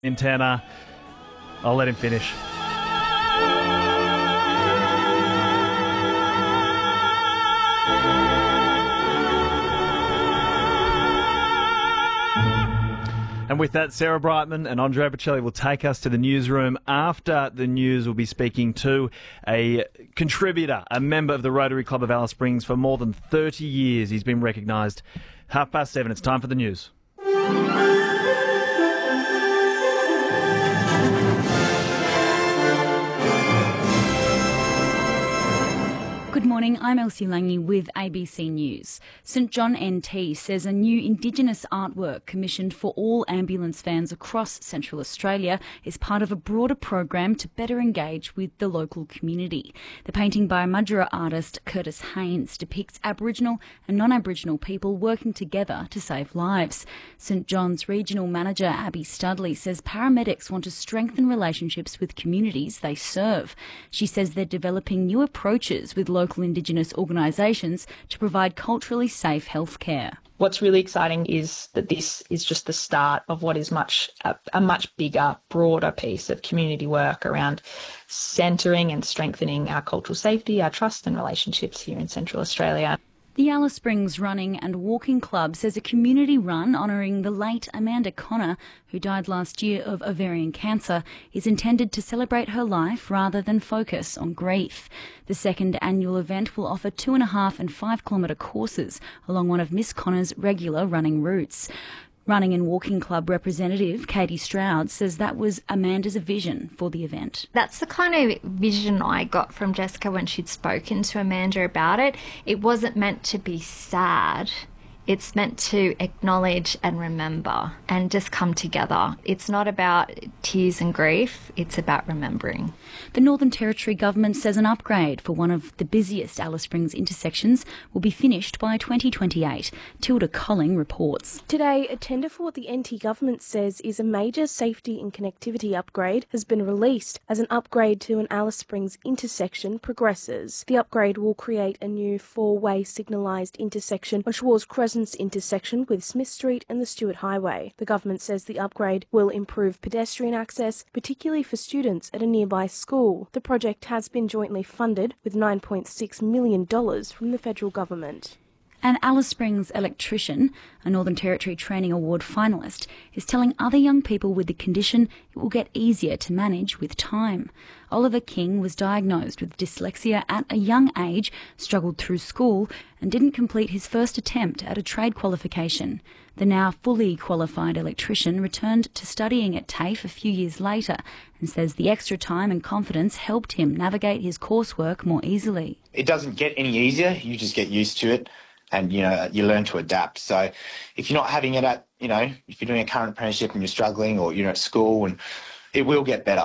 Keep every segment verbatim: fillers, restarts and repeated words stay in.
in Tanner. I'll let him finish. And with that, Sarah Brightman and Andre Bocelli will take us to the newsroom. After the news, we'll be speaking to a contributor, a member of the Rotary Club of Alice Springs for more than thirty years. He's been recognised. Half past seven, it's time for the news. Good morning, I'm Elsie Lange with A B C News. St John N T says a new Indigenous artwork commissioned for all ambulance vans across Central Australia is part of a broader program to better engage with the local community. The painting by Madura artist Curtis Haynes depicts Aboriginal and non-Aboriginal people working together to save lives. St John's Regional Manager Abby Studley says paramedics want to strengthen relationships with communities they serve. She says they're developing new approaches with local Indigenous organisations to provide culturally safe healthcare. What's really exciting is that this is just the start of what is much a, a much bigger, broader piece of community work around centering and strengthening our cultural safety, our trust and relationships here in Central Australia. The Alice Springs Running and Walking Club says a community run honouring the late Amanda Connor, who died last year of ovarian cancer, is intended to celebrate her life rather than focus on grief. The second annual event will offer two and a half and five kilometre courses along one of Miss Connor's regular running routes. Running and Walking Club representative Katie Stroud says that was Amanda's vision for the event. That's the kind of vision I got from Jessica when she'd spoken to Amanda about it. It wasn't meant to be sad. It's meant to acknowledge and remember and just come together. It's not about tears and grief, it's about remembering. The Northern Territory Government says an upgrade for one of the busiest Alice Springs intersections will be finished by twenty twenty-eight. Tilda Colling reports. Today, a tender for what the N T Government says is a major safety and connectivity upgrade has been released as an upgrade to an Alice Springs intersection progresses. The upgrade will create a new four-way signalised intersection on Schwarz Crescent intersection with Smith Street and the Stewart Highway. The government says the upgrade will improve pedestrian access, particularly for students at a nearby school. The project has been jointly funded with nine point six million dollars from the federal government. An Alice Springs electrician, a Northern Territory Training Award finalist, is telling other young people with the condition it will get easier to manage with time. Oliver King was diagnosed with dyslexia at a young age, struggled through school, and didn't complete his first attempt at a trade qualification. The now fully qualified electrician returned to studying at TAFE a few years later and says the extra time and confidence helped him navigate his coursework more easily. It doesn't get any easier, you just get used to it. And, you know, you learn to adapt. So if you're not having it at, you know, if you're doing a current apprenticeship and you're struggling or you're at school, and it will get better.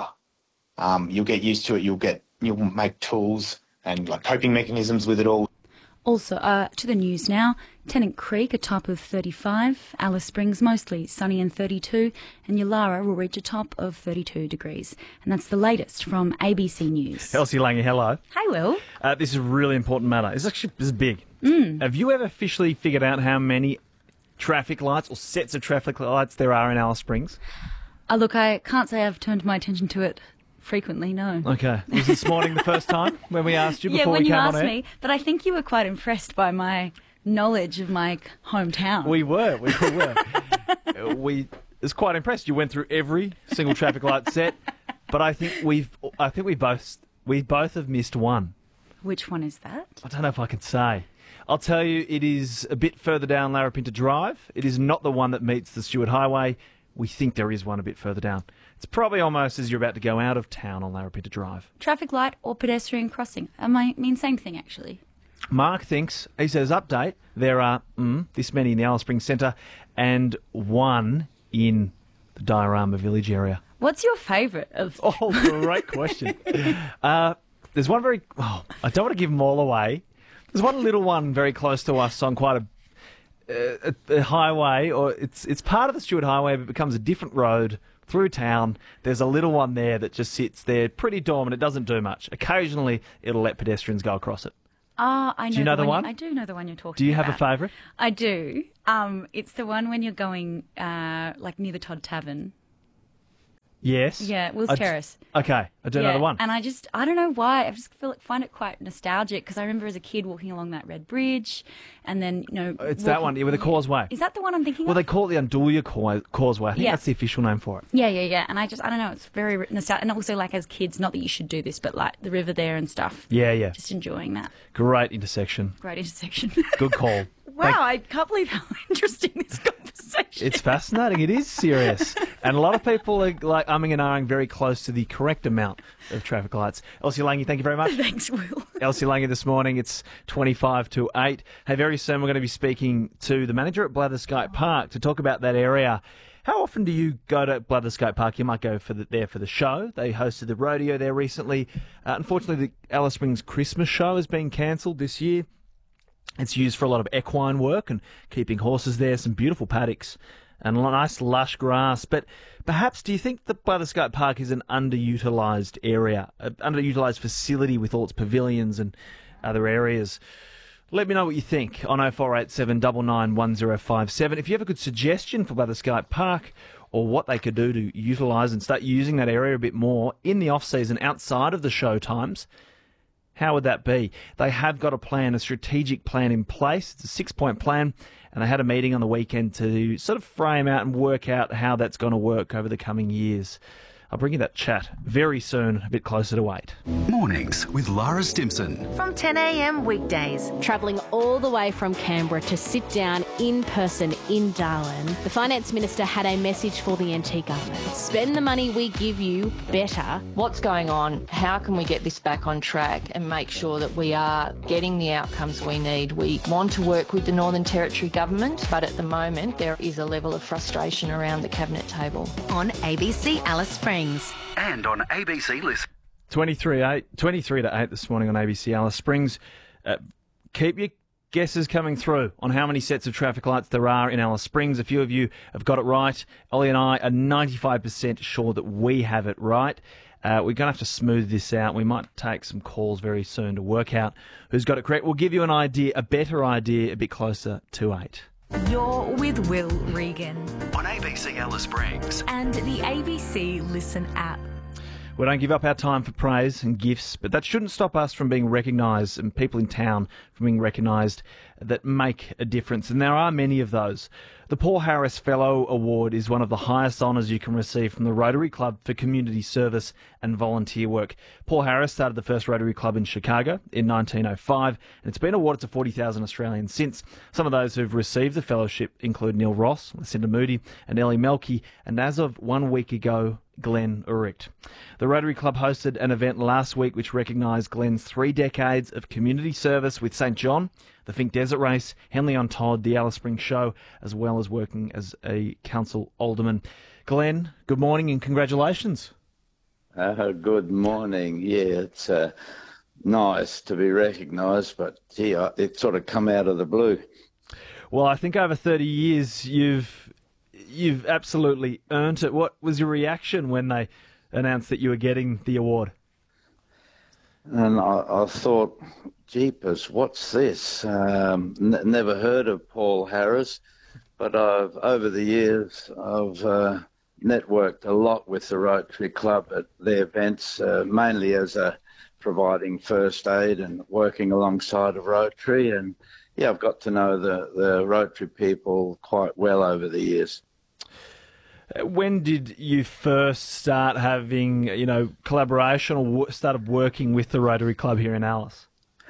Um, you'll get used to it. You'll get, you'll make tools and like coping mechanisms with it all. Also, uh, to the news now. Tennant Creek, a top of thirty-five. Alice Springs, mostly sunny and thirty-two. And Yulara will reach a top of thirty-two degrees. And that's the latest from A B C News. Elsie Lange, hello. Hi, Will. Uh, this is a really important matter. It's actually this is big. Mm. Have you ever officially figured out how many traffic lights or sets of traffic lights there are in Alice Springs? Uh, look, I can't say I've turned my attention to it frequently, no. Okay. Was this morning the first time when we asked you before yeah, when we you came asked on air? me. But I think you were quite impressed by my knowledge of my hometown. We were. We were. we was quite impressed. You went through every single traffic light set, but I think we've. I think we both. We both have missed one. Which one is that? I don't know if I can say. I'll tell you, it is a bit further down Larapinta Drive. It is not the one that meets the Stewart Highway. We think there is one a bit further down. It's probably almost as you're about to go out of town on Larapinta Drive. Traffic light or pedestrian crossing? I might mean same thing, actually. Mark thinks, he says, update, there are mm, this many in the Alice Springs Centre and one in the Diorama Village area. What's your favourite of... Oh, great question. uh, there's one very... Oh, I don't want to give them all away. There's one little one very close to us on quite a, a, a highway, or it's it's part of the Stewart Highway, but it becomes a different road through town. There's a little one there that just sits there, pretty dormant. It doesn't do much. Occasionally, it'll let pedestrians go across it. Ah, I know. Do you know the, the one? one? You, I do know the one you're talking about. Do you have about. a favourite? I do. Um, it's the one when you're going, uh, like near the Todd Tavern. Yes. Yeah, Will's I d- Terrace. Okay, I do yeah, know the one. And I just, I don't know why, I just feel find it quite nostalgic because I remember as a kid walking along that red bridge and then, you know... It's that one, yeah, with the causeway. Is that the one I'm thinking Well, of? they call it the Andulia Cau- Causeway. I think Yeah. that's the official name for it. Yeah, yeah, yeah. And I just, I don't know, it's very nostalgic. And also, like, as kids, not that you should do this, but, like, the river there and stuff. Yeah, yeah. Just enjoying that. Great intersection. Great intersection. Good call. Wow, I can't believe how interesting this conversation It's fascinating. It is serious. And a lot of people are like umming and ahhing very close to the correct amount of traffic lights. Elsie Lange, thank you very much. Thanks, Will. Elsie Lange this morning, it's twenty-five to eight. Hey, very soon we're going to be speaking to the manager at Blatherskite Park to talk about that area. How often do you go to Blatherskite Park? You might go for the, there for the show. They hosted the rodeo there recently. Uh, unfortunately, the Alice Springs Christmas show has been cancelled this year. It's used for a lot of equine work and keeping horses there, some beautiful paddocks and nice lush grass. But perhaps do you think that Blatherskite Park is an underutilised area, an underutilised facility with all its pavilions and other areas? Let me know what you think on oh four eight seven nine nine one oh five seven. If you have a good suggestion for Blatherskite Park or what they could do to utilise and start using that area a bit more in the off-season outside of the show times, how would that be? They have got a plan, a strategic plan in place. It's a six-point plan, and they had a meeting on the weekend to sort of frame out and work out how that's going to work over the coming years. I'll bring you that chat very soon, a bit closer to eight. Mornings with Lara Stimson. From ten a m weekdays. Travelling all the way from Canberra to sit down in person in Darwin, the Finance Minister had a message for the N T government. Spend the money we give you better. What's going on? How can we get this back on track and make sure that we are getting the outcomes we need? We want to work with the Northern Territory government, but at the moment there is a level of frustration around the cabinet table. On A B C Alice Springs. And on A B C Listen. twenty-three, eight, twenty-three to eight this morning on A B C Alice Springs. Uh, keep your guesses coming through on how many sets of traffic lights there are in Alice Springs. A few of you have got it right. Ollie and I are ninety-five percent sure that we have it right. Uh, we're going to have to smooth this out. We might take some calls very soon to work out who's got it correct. We'll give you an idea, a better idea, a bit closer to eight. You're with Will Regan On A B C Alice Springs. and the A B C Listen app. We don't give up our time for praise and gifts, but that shouldn't stop us from being recognised and people in town from being recognised that make a difference. And there are many of those. The Paul Harris Fellow Award is one of the highest honours you can receive from the Rotary Club for community service and volunteer work. Paul Harris started the first Rotary Club in Chicago in nineteen oh five, and it's been awarded to forty thousand Australians since. Some of those who've received the fellowship include Neil Ross, Lucinda Moody and Ellie Melky, and as of one week ago, Glenn Uricht. The Rotary Club hosted an event last week which recognised Glenn's three decades of community service with Saint John, the Finke Desert Race, Henley on Todd, the Alice Springs Show, as well as working as a council alderman. Glenn, good morning and congratulations. Uh, good morning. Yeah, it's uh, nice to be recognised, but gee, I- it sort of come out of the blue. Well, I think over thirty years you've you've absolutely earned it. What was your reaction when they announced that you were getting the award? And I, I thought, jeepers, what's this? Um, n- never heard of Paul Harris, but I've over the years I've uh, networked a lot with the Rotary Club at their events, uh, mainly as a providing first aid and working alongside of Rotary. And yeah, I've got to know the, the Rotary people quite well over the years. When did you first start having, you know, collaboration or w- started working with the Rotary Club here in Alice?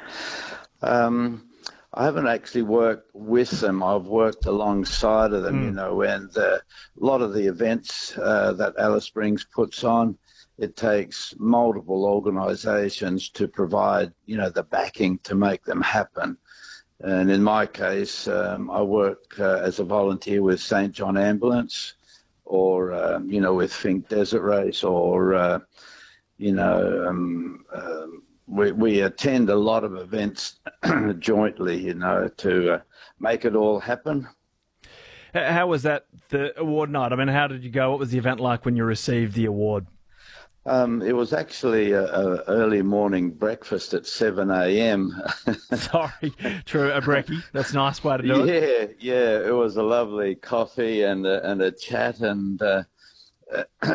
Um, I haven't actually worked with them. I've worked alongside of them, Mm. you know, and uh, a lot of the events uh, that Alice Springs puts on, it takes multiple organisations to provide, you know, the backing to make them happen. And in my case, um, I work uh, as a volunteer with Saint John Ambulance, or, um, you know, with Finke Desert Race, or, uh, you know, um, um, we, we attend a lot of events jointly, you know, to uh, make it all happen. H- How was that, the award night? I mean, how did you go? What was the event like when you received the award? Um, it was actually a, a early morning breakfast at seven a m Sorry, true, a brekkie. That's a nice way to do it. Yeah, yeah, it was a lovely coffee and a, and a chat, and uh,